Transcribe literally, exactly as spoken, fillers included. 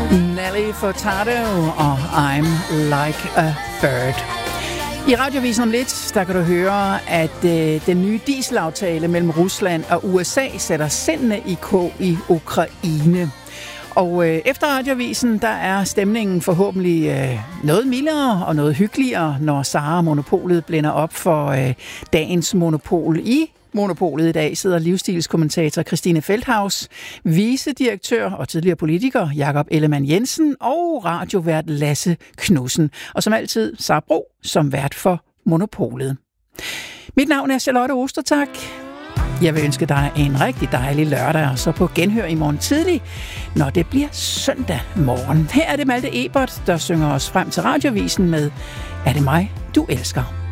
Nelly Furtado og I'm Like a Bird. I Radiovisen om lidt, der kan du høre, at øh, den nye dieselaftale mellem Rusland og U S A sætter sindene i kog i Ukraine. Og øh, efter Radiovisen, der er stemningen forhåbentlig øh, noget mildere og noget hyggeligere, når Sara Monopolet blænder op for øh, dagens monopol. I Monopolet i dag sidder livsstilskommentator Christine Feldhaus, vicedirektør og tidligere politiker Jakob Ellemann Jensen og radiovært Lasse Knudsen. Og som altid, Sara Bro som vært for Monopolet. Mit navn er Charlotte Ostertak. Jeg vil ønske dig en rigtig dejlig lørdag, og så på genhør i morgen tidlig, når det bliver søndag morgen. Her er det Malte Ebert, der synger os frem til Radiovisen med Er det mig, du elsker?